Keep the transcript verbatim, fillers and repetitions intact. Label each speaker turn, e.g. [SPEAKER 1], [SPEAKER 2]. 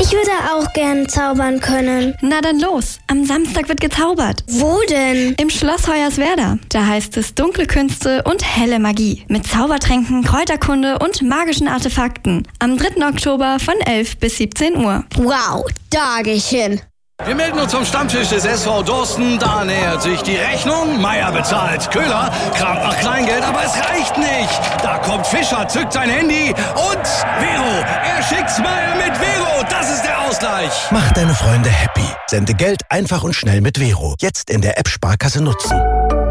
[SPEAKER 1] Ich würde auch gern zaubern können.
[SPEAKER 2] Na dann los, am Samstag wird gezaubert.
[SPEAKER 1] Wo denn?
[SPEAKER 2] Im Schloss Hoyerswerda. Da heißt es dunkle Künste und helle Magie. Mit Zaubertränken, Kräuterkunde und magischen Artefakten. Am dritten Oktober von elf bis siebzehn Uhr.
[SPEAKER 1] Wow, da geh ich hin.
[SPEAKER 3] Wir melden uns zum Stammtisch des S V Dorsten. Da nähert sich die Rechnung. Meier bezahlt. Köhler kramt nach Kleingeld, aber es reicht nicht. Da kommt Fischer, zückt sein Handy und Vero. Er schickt's Meier mit Vero. Das ist der Ausgleich.
[SPEAKER 4] Mach deine Freunde happy. Sende Geld einfach und schnell mit Vero. Jetzt in der App Sparkasse nutzen.